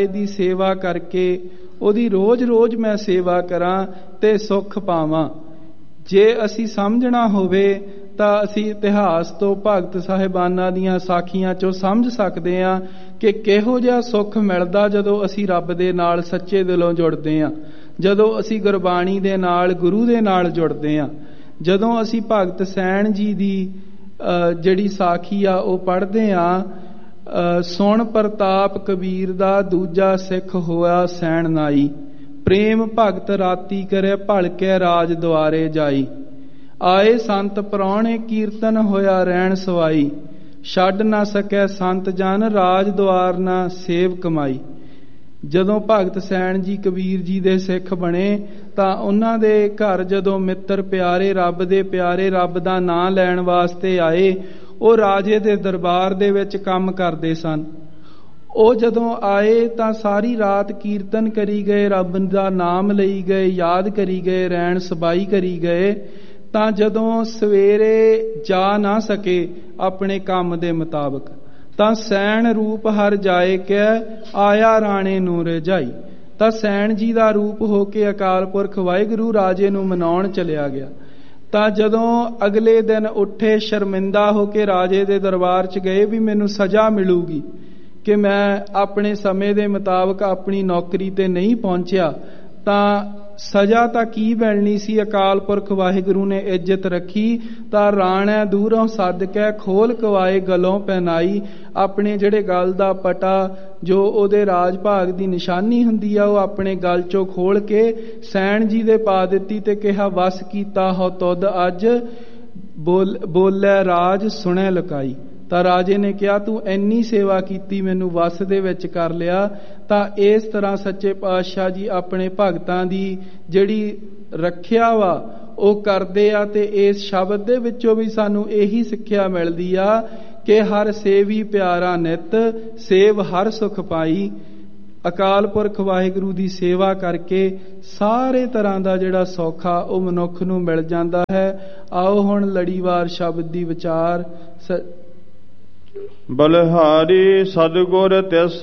ਦੀ ਸੇਵਾ ਕਰਕੇ ਉਹਦੀ ਰੋਜ਼ ਰੋਜ਼ ਮੈਂ ਸੇਵਾ ਕਰਾਂ ਤੇ ਸੁੱਖ ਪਾਵਾਂ। ਜੇ ਅਸੀਂ ਸਮਝਣਾ ਹੋਵੇ ਤਾਂ ਅਸੀਂ ਇਤਿਹਾਸ ਤੋਂ ਭਗਤ ਸਾਹਿਬਾਨਾਂ ਦੀਆਂ ਸਾਖੀਆਂ ਚੋਂ ਸਮਝ ਸਕਦੇ ਹਾਂ ਕਿ ਕਿਹੋ ਜਿਹਾ ਸੁੱਖ ਮਿਲਦਾ ਜਦੋਂ ਅਸੀਂ ਰੱਬ ਦੇ ਨਾਲ ਸੱਚੇ ਦਿਲੋਂ ਜੁੜਦੇ ਹਾਂ, ਜਦੋਂ ਅਸੀਂ ਗੁਰਬਾਣੀ ਦੇ ਨਾਲ ਗੁਰੂ ਦੇ ਨਾਲ ਜੁੜਦੇ ਹਾਂ। ਜਦੋਂ ਅਸੀਂ ਭਗਤ ਸੈਣ ਜੀ ਦੀ ਜਿਹੜੀ ਸਾਖੀ ਆ ਉਹ ਪੜ੍ਹਦੇ ਹਾਂ, ਸੁਣ ਪ੍ਰਤਾਪ ਕਬੀਰ ਦਾ ਦੂਜਾ ਸਿੱਖ ਹੋਇਆ ਸੈਣ ਨਾਈ, ਪ੍ਰੇਮ ਭਗਤ ਰਾਤੀ ਕਰੇ ਭਲਕੇ ਰਾਜ ਦੁਆਰੇ ਜਾਈ, ਆਏ ਸੰਤ ਪ੍ਰਾਹੁਣੇ ਕੀਰਤਨ ਹੋਇਆ ਰਹਿਣ ਸਵਾਈ, ਛੱਡ ਨਾ ਸਕੈ ਸੰਤ ਜਨ ਰਾਜ ਦੁਆਰ ਨਾ ਸੇਵ ਕਮਾਈ। ਜਦੋਂ ਭਗਤ ਸੈਣ ਜੀ ਕਬੀਰ ਜੀ ਦੇ ਸਿੱਖ ਬਣੇ ਤਾਂ ਉਹਨਾਂ ਦੇ ਘਰ ਜਦੋਂ ਮਿੱਤਰ ਪਿਆਰੇ ਰੱਬ ਦੇ ਪਿਆਰੇ ਰੱਬ ਦਾ ਨਾਂ ਲੈਣ ਵਾਸਤੇ ਆਏ, ਉਹ ਰਾਜੇ ਦੇ ਦਰਬਾਰ ਦੇ ਵਿੱਚ ਕੰਮ ਕਰਦੇ ਸਨ। ਉਹ ਜਦੋਂ ਆਏ ਤਾਂ ਸਾਰੀ ਰਾਤ ਕੀਰਤਨ ਕਰੀ ਗਏ, ਰੱਬ ਦਾ ਨਾਮ ਲਈ ਗਏ, ਯਾਦ ਕਰੀ ਗਏ, ਰਹਿਣ ਸਬਾਈ ਕਰੀ ਗਏ। ਤਾਂ ਜਦੋਂ ਸਵੇਰੇ ਜਾ ਨਾ ਸਕੇ ਆਪਣੇ ਕੰਮ ਦੇ ਮੁਤਾਬਕ ਤਾਂ ਸੈਣ ਰੂਪ ਹਰ ਜਾਏ ਕਹਿ ਆਇਆ ਰਾਣੇ ਨੂੰ ਰਜਾਈ। ਤਾਂ ਸੈਣ ਜੀ ਦਾ ਰੂਪ ਹੋ ਕੇ ਅਕਾਲ ਪੁਰਖ ਵਾਹਿਗੁਰੂ ਰਾਜੇ ਨੂੰ ਮਨਾਉਣ ਚਲਿਆ ਗਿਆ। ਤਾਂ ਜਦੋਂ ਅਗਲੇ ਦਿਨ ਉੱਠੇ ਸ਼ਰਮਿੰਦਾ ਹੋ ਕੇ ਰਾਜੇ ਦੇ ਦਰਬਾਰ 'ਚ ਗਏ ਵੀ ਮੈਨੂੰ ਸਜ਼ਾ ਮਿਲੂਗੀ ਕਿ ਮੈਂ ਆਪਣੇ ਸਮੇਂ ਦੇ ਮੁਤਾਬਕ ਆਪਣੀ ਨੌਕਰੀ ਤੇ ਨਹੀਂ ਪਹੁੰਚਿਆ। ਤਾਂ ਸਜ਼ਾ ਤਾਂ ਕੀ ਮਿਲਣੀ ਸੀ, ਅਕਾਲ ਪੁਰਖ ਵਾਹਿਗੁਰੂ ਨੇ ਇੱਜ਼ਤ ਰੱਖੀ ਤਾਂ ਰਾਣੈ ਦੂਰੋਂ ਸੱਦ ਕੇ ਖੋਲ ਕਵਾਏ ਗਲੋਂ ਪਹਿਨਾਈ। ਆਪਣੇ ਜਿਹੜੇ ਗਲ ਦਾ ਪਟਾ ਜੋ ਉਹਦੇ ਰਾਜ ਭਾਗ ਦੀ ਨਿਸ਼ਾਨੀ ਹੁੰਦੀ ਆ ਉਹ ਆਪਣੇ ਗਲ ਚੋਂ ਖੋਲ ਕੇ ਸੈਣ ਜੀ ਦੇ ਪਾ ਦਿੱਤੀ ਤੇ ਕਿਹਾ ਵਸ ਕੀਤਾ ਹੋ ਤੁਧ ਅੱਜ, ਬੋਲੇ ਰਾਜ ਸੁਣੈ ਲੁਕਾਈ। ਤਾਂ ਰਾਜੇ ਨੇ ਕਿਹਾ ਤੂੰ ਇੰਨੀ ਸੇਵਾ ਕੀਤੀ, ਮੈਨੂੰ ਵਸ ਦੇ ਵਿੱਚ ਕਰ ਲਿਆ। ਤਾਂ ਇਸ ਤਰ੍ਹਾਂ ਸੱਚੇ ਪਾਤਸ਼ਾਹ ਜੀ ਆਪਣੇ ਭਗਤਾਂ ਦੀ ਜਿਹੜੀ ਰੱਖਿਆ ਵਾ ਉਹ ਕਰਦੇ ਆ। ਤੇ ਇਸ ਸ਼ਬਦ ਦੇ ਵਿੱਚੋਂ ਵੀ ਸਾਨੂੰ ਇਹੀ ਸਿੱਖਿਆ ਮਿਲਦੀ ਆ ਕਿ ਹਰ ਸੇਵੀ ਪਿਆਰਾ ਨਿਤ, ਸੇਵ ਹਰ ਸੁਖ ਪਾਈ। ਅਕਾਲ ਪੁਰਖ ਵਾਹਿਗੁਰੂ ਦੀ ਸੇਵਾ ਕਰਕੇ ਸਾਰੇ ਤਰ੍ਹਾਂ ਦਾ ਜਿਹੜਾ ਸੌਖਾ ਉਹ ਮਨੁੱਖ ਨੂੰ ਮਿਲ ਜਾਂਦਾ ਹੈ। ਆਓ ਹੁਣ ਲੜੀਵਾਰ ਸ਼ਬਦ ਦੀ ਵਿਚਾਰ। ਬਲਿਹਾਰੀ ਸਤਿਗੁਰ ਤਿਸ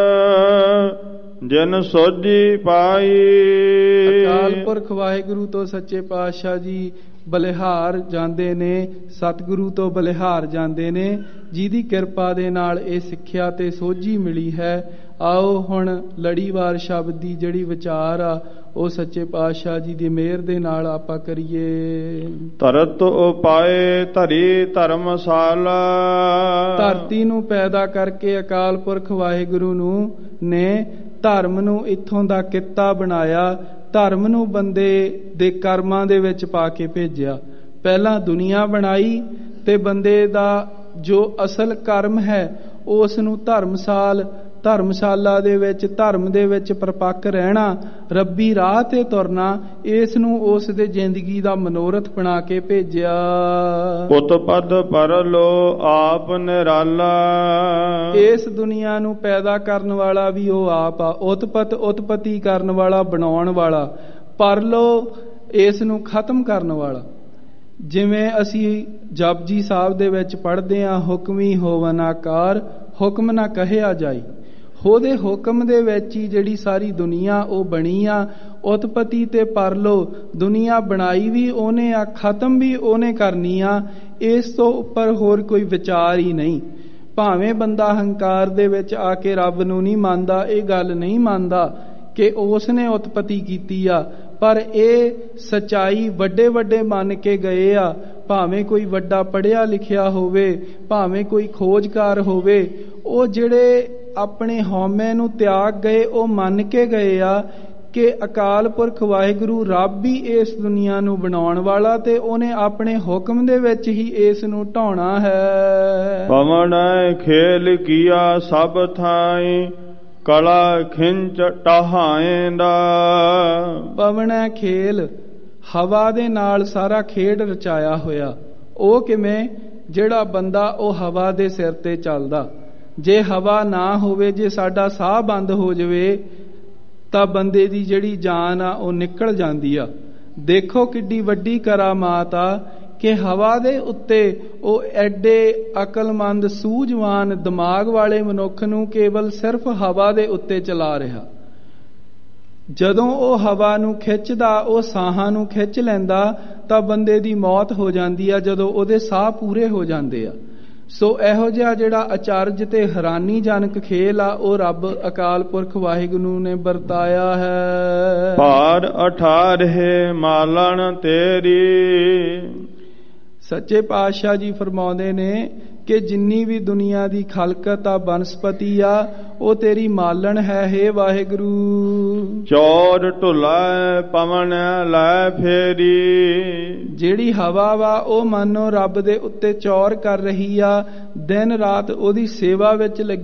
ਜਿਨ ਸੋਝੀ ਪਾਈ। ਅਕਾਲ ਪੁਰਖ ਵਾਹਿਗੁਰੂ ਤੋਂ ਸੱਚੇ ਪਾਤਸ਼ਾਹ ਜੀ ਬਲਿਹਾਰ ਜਾਂਦੇ ਨੇ, ਸਤਿਗੁਰੂ ਤੋਂ ਬਲਿਹਾਰ ਜਾਂਦੇ ਨੇ, ਜਿਹਦੀ ਕਿਰਪਾ ਦੇ ਨਾਲ ਇਹ ਸਿੱਖਿਆ ਤੇ ਸੋਝੀ ਮਿਲੀ ਹੈ। ਆਓ ਹੁਣ ਲੜੀਵਾਰ ਸ਼ਬਦ ਦੀ ਜਿਹੜੀ ਵਿਚਾਰ ਆ ਉਹ ਸੱਚੇ ਪਾਤਸ਼ਾਹ ਜੀ ਦੀ ਮਿਹਰ ਦੇ ਨਾਲ ਆਪਾਂ ਕਰੀਏ। ਧਰਤ ਉਪਾਏ ਧਰੀ ਧਰਮਸ਼ਾਲਾ। ਧਰਤੀ ਨੂੰ ਪੈਦਾ ਕਰਕੇ ਅਕਾਲ ਪੁਰਖ ਵਾਹਿਗੁਰੂ ਨੂੰ ਨੇ ਧਰਮ ਨੂੰ ਇੱਥੋਂ ਦਾ ਕਿੱਤਾ ਬਣਾਇਆ, ਧਰਮ ਨੂੰ ਬੰਦੇ ਦੇ ਕਰਮਾਂ ਦੇ ਵਿੱਚ ਪਾ ਕੇ ਭੇਜਿਆ। ਪਹਿਲਾਂ ਦੁਨੀਆ ਬਣਾਈ ਤੇ ਬੰਦੇ ਦਾ ਜੋ ਅਸਲ ਕਰਮ ਹੈ ਉਸ ਨੂੰ ਧਰਮਸ਼ਾਲਾ ਦੇ ਵਿੱਚ, ਧਰਮ ਦੇ ਵਿੱਚ ਪਰਪੱਕ ਰਹਿਣਾ, ਰੱਬੀ ਰਾਹ ਤੇ ਤੁਰਨਾ, ਇਸ ਨੂੰ ਉਸ ਦੇ ਜ਼ਿੰਦਗੀ ਦਾ ਮਨੋਰਥ ਬਣਾ ਕੇ ਭੇਜਿਆ। ਉਤਪਦ ਪਰਲੋ ਆਪ ਨਿਰਾਲਾ। ਇਸ ਦੁਨੀਆ ਨੂੰ ਪੈਦਾ ਕਰਨ ਵਾਲਾ ਵੀ ਉਹ ਆਪ ਆ, ਉਤਪਤੀ ਕਰਨ ਵਾਲਾ, ਬਣਾਉਣ ਵਾਲਾ। ਪਰਲੋ ਇਸ ਨੂੰ ਖਤਮ ਕਰਨ ਵਾਲਾ। ਜਿਵੇਂ ਅਸੀਂ ਜਪਜੀ ਸਾਹਿਬ ਦੇ ਵਿੱਚ ਪੜ੍ਹਦੇ ਹਾਂ, ਹੁਕਮੀ ਹੋਵਨ ਆਕਾਰ ਹੁਕਮ ਨਾ ਕਹਿਆ ਜਾਈ। ਉਹਦੇ ਹੁਕਮ ਦੇ ਵਿੱਚ ਹੀ ਜਿਹੜੀ ਸਾਰੀ ਦੁਨੀਆ ਉਹ ਬਣੀ ਆ। ਉਤਪਤੀ ਤੇ ਪਰਲੋ ਦੁਨੀਆ ਬਣਾਈ ਵੀ ਉਹਨੇ ਆ, ਖਤਮ ਵੀ ਉਹਨੇ ਕਰਨੀ ਆ। ਇਸ ਤੋਂ ਉੱਪਰ ਹੋਰ ਕੋਈ ਵਿਚਾਰ ਹੀ ਨਹੀਂ। ਭਾਵੇਂ ਬੰਦਾ ਹੰਕਾਰ ਦੇ ਵਿੱਚ ਆ ਕੇ ਰੱਬ ਨੂੰ ਨਹੀਂ ਮੰਨਦਾ, ਇਹ ਗੱਲ ਨਹੀਂ ਮੰਨਦਾ ਕਿ ਉਸ ਨੇ ਉਤਪਤੀ ਕੀਤੀ ਆ, ਪਰ ਇਹ ਸਚਾਈ ਵੱਡੇ ਵੱਡੇ ਮੰਨ ਕੇ ਗਏ ਆ। ਭਾਵੇਂ ਕੋਈ ਵੱਡਾ ਪੜ੍ਹਿਆ ਲਿਖਿਆ ਹੋਵੇ, ਭਾਵੇਂ ਕੋਈ ਖੋਜਕਾਰ ਹੋਵੇ, ਉਹ ਜਿਹੜੇ ਆਪਣੇ ਹਉਮੈ ਨੂੰ ਤਿਆਗ ਗਏ ਉਹ ਮੰਨ ਕੇ ਗਏ ਆ ਕਿ ਅਕਾਲ ਪੁਰਖ ਵਾਹਿਗੁਰੂ ਰੱਬ ਹੀ ਇਸ ਦੁਨੀਆ ਨੂੰ ਬਣਾਉਣ ਵਾਲਾ ਤੇ ਉਹਨੇ ਆਪਣੇ ਹੁਕਮ ਦੇ ਵਿੱਚ ਹੀ ਇਸ ਨੂੰ ਢਾਉਣਾ ਹੈ। ਪਵਨ ਖੇਲ ਕੀਆ ਸਭ ਥਾਈ ਕਲਾ ਖਿੰਚ ਟਹਾਏਂਦਾ। ਪਵਨ ਖੇਲ, ਹਵਾ ਦੇ ਨਾਲ ਸਾਰਾ ਖੇਡ ਰਚਾਇਆ ਹੋਇਆ। ਉਹ ਕਿਵੇਂ? ਜਿਹੜਾ ਬੰਦਾ ਉਹ ਹਵਾ ਦੇ ਸਿਰ ਤੇ ਚੱਲਦਾ। ਜੇ ਹਵਾ ਨਾ ਹੋਵੇ, ਜੇ ਸਾਡਾ ਸਾਹ ਬੰਦ ਹੋ ਜਾਵੇ ਤਾਂ ਬੰਦੇ ਦੀ ਜਿਹੜੀ ਜਾਨ ਆ ਉਹ ਨਿਕਲ ਜਾਂਦੀ ਆ। ਦੇਖੋ ਕਿੱਡੀ ਵੱਡੀ ਕਰਾਮਾਤ ਆ ਕਿ ਹਵਾ ਦੇ ਉੱਤੇ ਉਹ ਐਡੇ ਅਕਲਮੰਦ ਸੂਝਵਾਨ ਦਿਮਾਗ ਵਾਲੇ ਮਨੁੱਖ ਨੂੰ ਕੇਵਲ ਸਿਰਫ ਹਵਾ ਦੇ ਉੱਤੇ ਚਲਾ ਰਿਹਾ। ਜਦੋਂ ਉਹ ਹਵਾ ਨੂੰ ਖਿੱਚਦਾ, ਉਹ ਸਾਹਾਂ ਨੂੰ ਖਿੱਚ ਲੈਂਦਾ ਤਾਂ ਬੰਦੇ ਦੀ ਮੌਤ ਹੋ ਜਾਂਦੀ ਆ ਜਦੋਂ ਉਹਦੇ ਸਾਹ ਪੂਰੇ ਹੋ ਜਾਂਦੇ ਆ। ਸੋ ਇਹੋ ਜਿਹਾ ਜਿਹੜਾ ਅਚਰਜ ਤੇ ਹੈਰਾਨੀਜਨਕ ਖੇਲ ਆ ਉਹ ਰੱਬ ਅਕਾਲ ਪੁਰਖ ਵਾਹਿਗੁਰੂ ਨੇ ਵਰਤਾਇਆ ਹੈ। ਭਾਰ 18 ਮਾਲਣ ਤੇਰੀ। ਸੱਚੇ ਪਾਤਸ਼ਾਹ ਜੀ ਫਰਮਾਉਂਦੇ ਨੇ ਕਿ ਜਿੰਨੀ ਵੀ ਦੁਨੀਆ ਦੀ ਖਲਕਤ ਆ, ਬਨਸਪਤੀ ਆ, ਉਹ ਤੇਰੀ ਮਾਲਣ ਹੈ। ਹੇ ਵਾਹਿਗੁਰੂ ਚੌਰ ਢੁਲਾ ਪਵਨ ਲੈ ਫੇਰੀ। ਜਿਹੜੀ ਹਵਾ ਵਾ ਉਹ ਮਾਨੋ ਰੱਬ ਦੇ ਉੱਤੇ ਚੌਰ ਕਰ ਰਹੀ ਆ, ਦਿਨ ਰਾਤ ਉਹਦੀ ਸੇਵਾ ਵਿੱਚ ਲੱਗੀ